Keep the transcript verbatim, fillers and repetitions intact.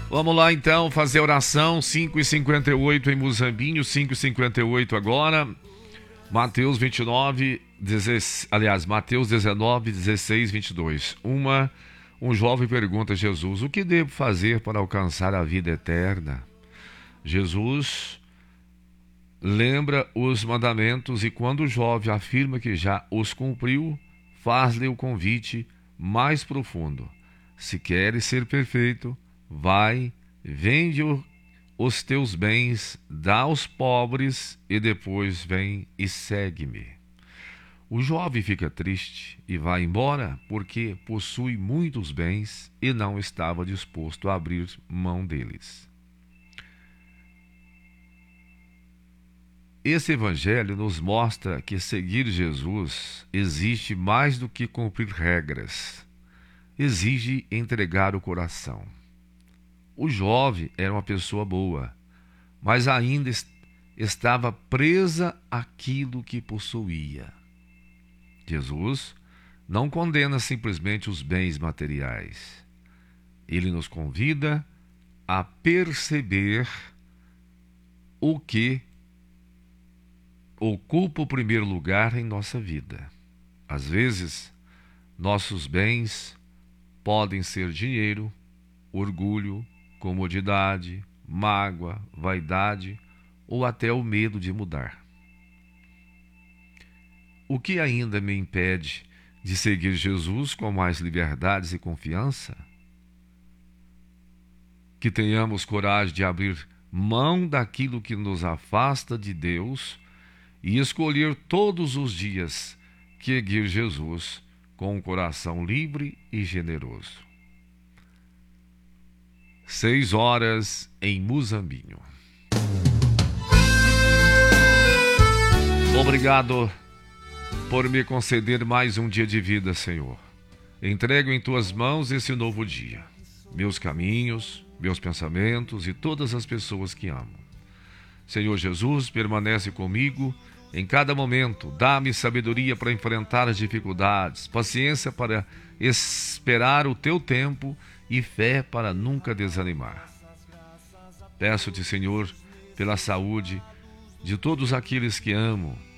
Vamos lá então fazer a oração. Cinco e cinquenta e oito em Muzambinho, cinco e cinquenta e oito agora. Mateus vinte e nove, dezesseis, aliás, Mateus dezenove, dezesseis, vinte e dois. Uma, um jovem pergunta a Jesus: o que devo fazer para alcançar a vida eterna? Jesus lembra os mandamentos e quando o jovem afirma que já os cumpriu, faz-lhe o convite mais profundo: se queres ser perfeito, vai, vende os teus bens, dá aos pobres e depois vem e segue-me. O jovem fica triste e vai embora porque possui muitos bens e não estava disposto a abrir mão deles. Esse evangelho nos mostra que seguir Jesus exige mais do que cumprir regras. Exige entregar o coração. O jovem era uma pessoa boa, mas ainda est- estava presa àquilo que possuía. Jesus não condena simplesmente os bens materiais. Ele nos convida a perceber o que ocupa o primeiro lugar em nossa vida. Às vezes, nossos bens podem ser dinheiro, orgulho, comodidade, mágoa, vaidade ou até o medo de mudar. O que ainda me impede de seguir Jesus com mais liberdades e confiança? Que tenhamos coragem de abrir mão daquilo que nos afasta de Deus e escolher todos os dias seguir Jesus com um coração livre e generoso. Seis horas em Muzambinho. Obrigado por me conceder mais um dia de vida, Senhor. Entrego em Tuas mãos esse novo dia, meus caminhos, meus pensamentos e todas as pessoas que amo. Senhor Jesus, permanece comigo em cada momento. Dá-me sabedoria para enfrentar as dificuldades, paciência para esperar o Teu tempo e fé para nunca desanimar. Peço-te, Senhor, pela saúde de todos aqueles que amo,